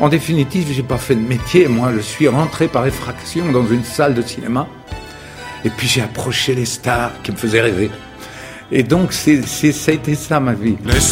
En définitive, j'ai pas fait de métier. Moi, je suis rentré par effraction dans une salle de cinéma. Et puis j'ai approché les stars qui me faisaient rêver. Et donc, ça a été ça ma vie. Les